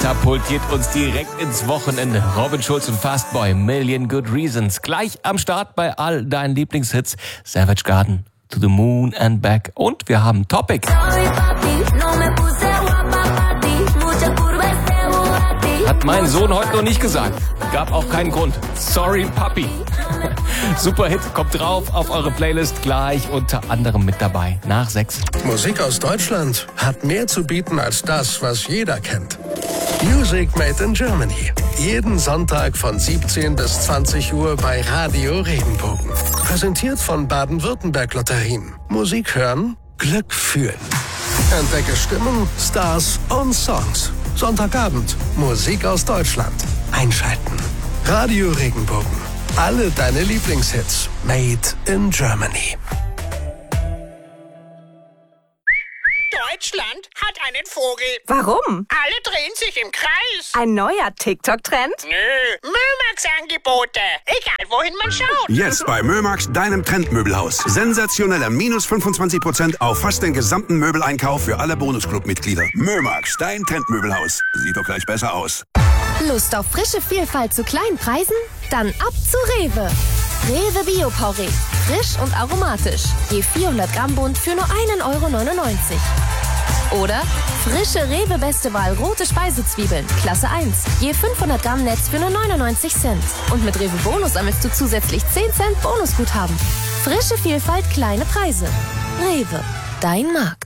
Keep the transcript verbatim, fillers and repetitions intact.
katapultiert uns direkt ins Wochenende. Robin Schulz und Fastboy, Million Good Reasons. Gleich am Start bei all deinen Lieblingshits. Savage Garden, To the Moon and Back. Und wir haben Topic. Hat mein Sohn heute noch nicht gesagt. Gab auch keinen Grund. Sorry, Papi. Super Hit, kommt drauf auf eure Playlist, gleich unter anderem mit dabei. Nach sechs. Musik aus Deutschland hat mehr zu bieten als das, was jeder kennt. Music Made in Germany. Jeden Sonntag von siebzehn bis zwanzig Uhr bei Radio Regenbogen. Präsentiert von Baden-Württemberg Lotterien. Musik hören, Glück fühlen. Entdecke Stimmen, Stars und Songs. Sonntagabend, Musik aus Deutschland. Einschalten. Radio Regenbogen. Alle deine Lieblingshits. Made in Germany. Deutschland hat einen Vogel. Warum? Alle drehen sich im Kreis. Ein neuer TikTok-Trend? Nö, Mömax-Angebote. Egal, wohin man schaut. Jetzt bei Mömax, deinem Trendmöbelhaus. Sensationeller minus fünfundzwanzig Prozent auf fast den gesamten Möbeleinkauf für alle Bonusclub-Mitglieder. Mömax, dein Trendmöbelhaus. Sieht doch gleich besser aus. Lust auf frische Vielfalt zu kleinen Preisen? Dann ab zu Rewe. Rewe Bio-Porree. Frisch und aromatisch. Je vierhundert Gramm Bund für nur einen Euro neunundneunzig. Oder frische Rewe Beste Wahl rote Speisezwiebeln, Klasse eins. Je fünfhundert Gramm Netz für nur neunundneunzig Cent. Und mit Rewe Bonus sammelst du zusätzlich zehn Cent Bonusguthaben. Frische Vielfalt, kleine Preise. Rewe. Dein Markt.